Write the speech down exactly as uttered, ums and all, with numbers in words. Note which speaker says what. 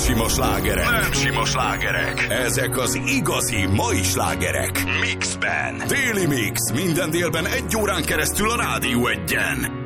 Speaker 1: sima slágerek.
Speaker 2: Nem sima slágerek.
Speaker 1: Ezek az igazi mai slágerek.
Speaker 2: Mixben.
Speaker 1: Déli Mix minden délben egy órán keresztül a Rádió Egyen.